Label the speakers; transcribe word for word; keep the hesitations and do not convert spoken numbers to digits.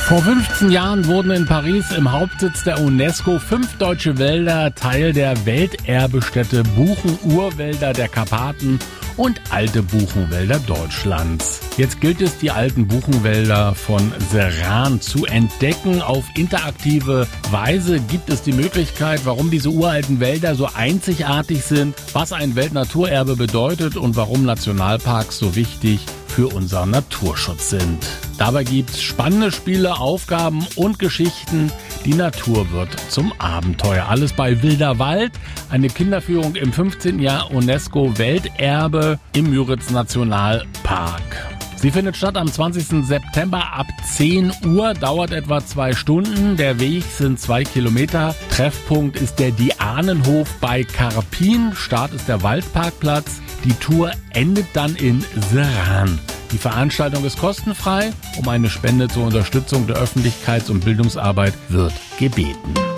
Speaker 1: Vor fünfzehn Jahren wurden in Paris im Hauptsitz der UNESCO fünf deutsche Wälder Teil der Welterbestätte Buchen-Urwälder der Karpaten und alte Buchenwälder Deutschlands. Jetzt gilt es, die alten Buchenwälder von Serran zu entdecken. Auf interaktive Weise gibt es die Möglichkeit, warum diese uralten Wälder so einzigartig sind, was ein Weltnaturerbe bedeutet und warum Nationalparks so wichtig für unseren Naturschutz sind. Dabei gibt's spannende Spiele, Aufgaben und Geschichten. Die Natur wird zum Abenteuer. Alles bei Wilder Wald, eine Kinderführung im fünfzehnten Jahr UNESCO-Welterbe im Müritz Nationalpark. Sie findet statt am zwanzigsten September ab zehn Uhr, dauert etwa zwei Stunden. Der Weg sind zwei Kilometer. Treffpunkt ist der Dianenhof bei Karpin. Start ist der Waldparkplatz. Die Tour endet dann in Serran. Die Veranstaltung ist kostenfrei. Um eine Spende zur Unterstützung der Öffentlichkeits- und Bildungsarbeit wird gebeten.